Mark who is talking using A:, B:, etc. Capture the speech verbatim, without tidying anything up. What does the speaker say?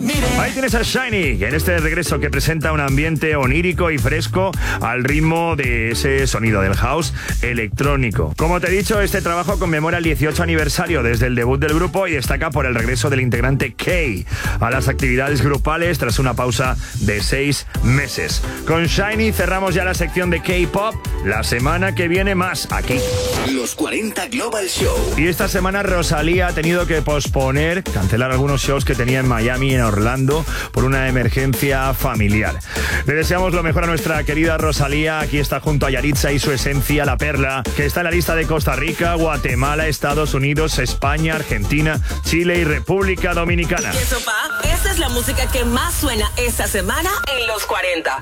A: Ahí tienes a Shiny, en este regreso que presenta un ambiente onírico y fresco al ritmo de ese sonido del house electrónico. Como te he dicho, este trabajo conmemora el dieciocho aniversario desde el debut del grupo y destaca por el regreso del integrante Kay a las actividades grupales tras una pausa de seis meses. Con Shiny cerramos ya la sección de K-pop. La semana que viene más aquí.
B: Los cuarenta Global Show.
A: Y esta semana Rosalía ha tenido que posponer, cancelar algunos shows que tenía en Miami y en Orlando por una emergencia familiar. Le deseamos lo mejor a nuestra querida Rosalía. Aquí está junto a Yaritza y su esencia, La Perla, que está en la lista de Costa Rica, Guatemala, Estados Unidos, España, Argentina, Chile y República Dominicana.
C: Y eso, pa, esta es la música que más suena esta semana en los cuarenta.